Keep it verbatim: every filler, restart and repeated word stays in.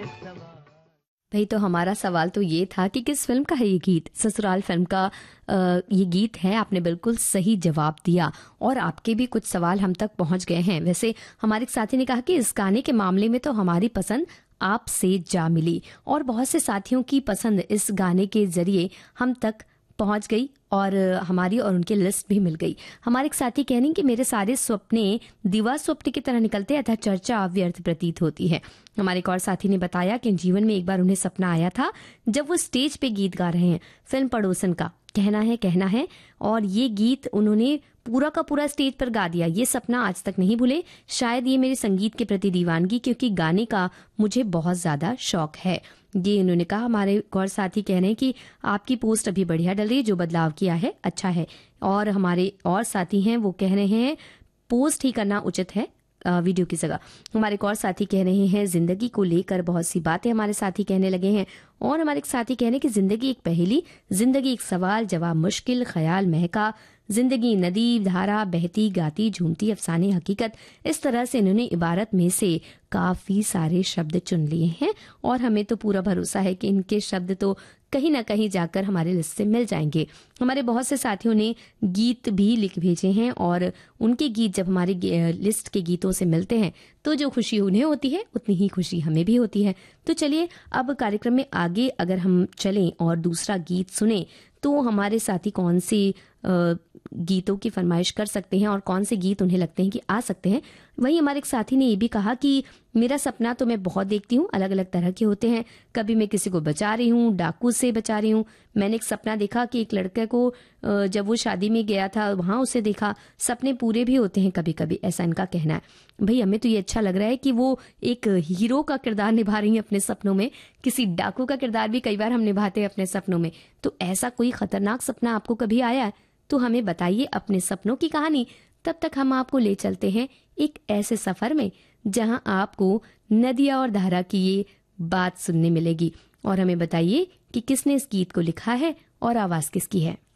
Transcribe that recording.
भाई तो हमारा सवाल तो ये था कि किस फिल्म का है ये गीत। ससुराल फिल्म का आ, ये गीत है। आपने बिल्कुल सही जवाब दिया और आपके भी कुछ सवाल हम तक पहुंच गए हैं। वैसे हमारे एक साथी ने कहा कि इस गाने के मामले में तो हमारी पसंद आपसे जा मिली, और बहुत से साथियों की पसंद इस गाने के जरिए हम तक पहुंच गई और हमारी और उनकी लिस्ट भी मिल गई। हमारे एक साथी कह रही कि मेरे सारे सपने दिवा स्वप्न की तरह निकलते अतः चर्चा व्यर्थ प्रतीत होती है। हमारे एक और साथी ने बताया कि जीवन में एक बार उन्हें सपना आया था जब वो स्टेज पे गीत गा रहे हैं फिल्म पड़ोसन का कहना है कहना है, और ये गीत उन्होंने पूरा का पूरा स्टेज पर गा दिया। ये सपना आज तक नहीं भूले। शायद ये मेरे संगीत के प्रति दीवानगी, क्योंकि गाने का मुझे बहुत ज्यादा शौक है, ये उन्होंने कहा। हमारे एक और साथी कह रहे हैं कि आपकी पोस्ट अभी बढ़िया डल रही है, जो बदलाव किया है अच्छा है। और हमारे और साथी हैं वो कह रहे हैं पोस्ट ही करना उचित है वीडियो की जगह। हमारे एक और साथी कह रहे हैं जिंदगी को लेकर बहुत सी बातें हमारे साथी कहने लगे हैं। और हमारे एक साथी कह रहे हैं कि जिंदगी एक पहेली, जिंदगी एक सवाल जवाब मुश्किल, ख्याल महका, जिंदगी नदी धारा बहती गाती झूमती अफसाने हकीकत। इस तरह से इन्होंने इबारत में से काफी सारे शब्द चुन लिए हैं और हमें तो पूरा भरोसा है कि इनके शब्द तो कहीं ना कहीं जाकर हमारे लिस्ट से मिल जाएंगे। हमारे बहुत से साथियों ने गीत भी लिख भेजे हैं और उनके गीत जब हमारी लिस्ट के गीतों से मिलते हैं तो जो खुशी उन्हें होती है उतनी ही खुशी हमें भी होती है। तो चलिए अब कार्यक्रम में आगे अगर हम चलें और दूसरा गीत सुने तो हमारे साथी कौन से गीतों की फरमाइश कर सकते हैं और कौन से गीत उन्हें लगते हैं कि आ सकते हैं। वहीं हमारे एक साथी ने ये भी कहा कि मेरा सपना तो मैं बहुत देखती हूँ, अलग अलग तरह के होते हैं। कभी मैं किसी को बचा रही हूँ, डाकू से बचा रही हूँ। मैंने एक सपना देखा कि एक लड़के को जब वो शादी में गया था वहां उसे देखा। सपने पूरे भी होते हैं कभी कभी, ऐसा इनका कहना है। भाई हमें तो ये अच्छा लग रहा है कि वो एक हीरो का किरदार निभा रही है अपने सपनों में। किसी डाकू का किरदार भी कई बार हम निभाते हैं अपने सपनों में। तो ऐसा कोई खतरनाक सपना आपको कभी आया है तो हमें बताइए अपने सपनों की कहानी। तब तक हम आपको ले चलते हैं एक ऐसे सफर में जहां आपको नदिया और धारा की ये बात सुनने मिलेगी। और हमें बताइए कि किसने इस गीत को लिखा है और आवाज किसकी है।